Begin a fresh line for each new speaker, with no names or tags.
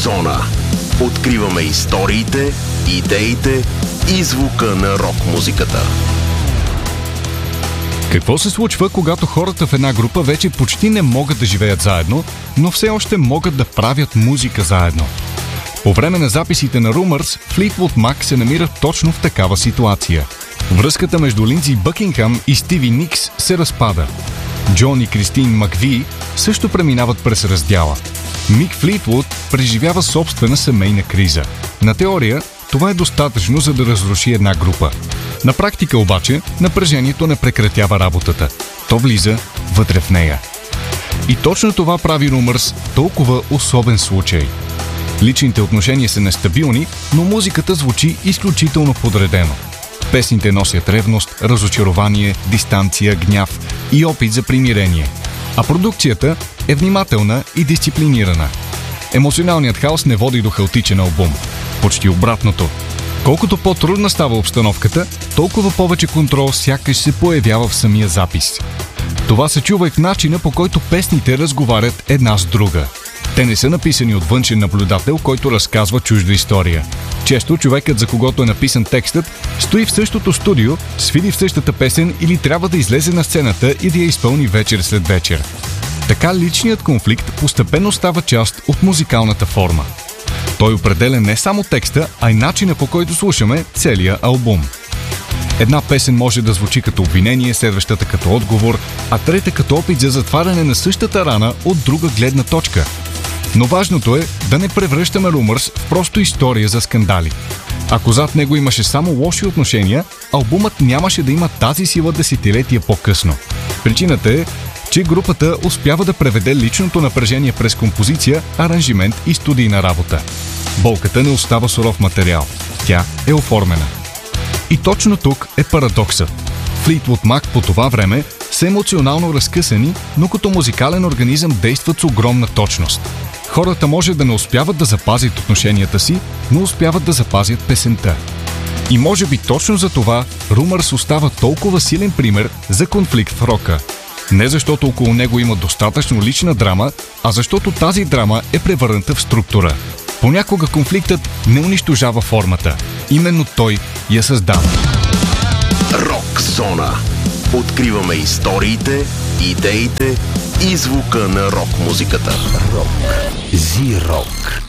Зона. Откриваме историите, идеите и звука на рок-музиката.
Какво се случва, когато хората в една група вече почти не могат да живеят заедно, но все още могат да правят музика заедно? По време на записите на Rumours, Fleetwood Mac се намира точно в такава ситуация. Връзката между Линдси Бъкингхам и Стиви Никс се разпада. Джон и Кристин Маквии също преминават през раздяла. Мик Флитвуд преживява собствена семейна криза. На теория това е достатъчно, за да разруши една група. На практика обаче напрежението не прекратява работата. То влиза вътре в нея. И точно това прави Rumours толкова особен случай. Личните отношения са нестабилни, но музиката звучи изключително подредено. Песните носят ревност, разочарование, дистанция, гняв и опит за примирение. А продукцията е внимателна и дисциплинирана. Емоционалният хаос не води до хаотичен албум. Почти обратното. Колкото по-трудна става обстановката, толкова повече контрол сякаш се появява в самия запис. Това се чува и в начина, по който песните разговарят една с друга. Те не са написани от външен наблюдател, който разказва чужда история. Често човекът, за когото е написан текстът, стои в същото студио, свири в същата песен или трябва да излезе на сцената и да я изпълни вечер след вечер. Така личният конфликт постепенно става част от музикалната форма. Той определя не само текста, а и начина, по който слушаме целия албум. Една песен може да звучи като обвинение, следващата като отговор, а трета като опит за затваряне на същата рана от друга гледна точка. Но важното е да не превръщаме Rumours в просто история за скандали. Ако зад него имаше само лоши отношения, албумът нямаше да има тази сила десетилетия по-късно. Причината е, че групата успява да преведе личното напрежение през композиция, аранжимент и студийна работа. Болката не остава суров материал. Тя е оформена. И точно тук е парадоксът. Fleetwood Mac по това време са емоционално разкъсани, но като музикален организъм действат с огромна точност. Хората може да не успяват да запазят отношенията си, но успяват да запазят песента. И може би точно за това Rumours остава толкова силен пример за конфликт в рока. Не защото около него има достатъчно лична драма, а защото тази драма е превърната в структура. Понякога конфликтът не унищожава формата. Именно той я създава.
Рок Зона. Откриваме историите, идеите и звука на рок-музиката. Рок. Зи-рок.